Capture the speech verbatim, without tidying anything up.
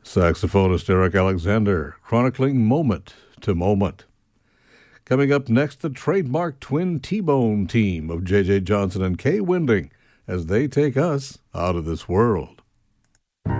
Saxophonist Eric Alexander, chronicling moment to moment. Coming up next, the trademark twin T-Bone team of J J. Johnson and Kay Winding as they take us out of this world.